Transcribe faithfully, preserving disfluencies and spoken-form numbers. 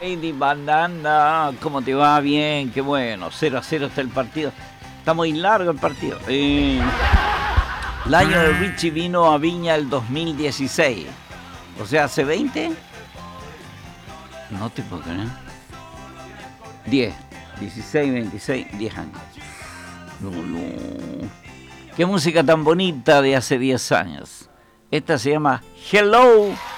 Lady Banana, ¿cómo te va? Bien, qué bueno. cero a cero está el partido. Está muy largo el partido. Eh, el año de Richie vino a Viña el dos mil dieciséis. O sea, ¿hace veinte? No te puedo creer. diez, dieciséis, veintiséis, diez años. No, no. Qué música tan bonita de hace diez años. Esta se llama Hello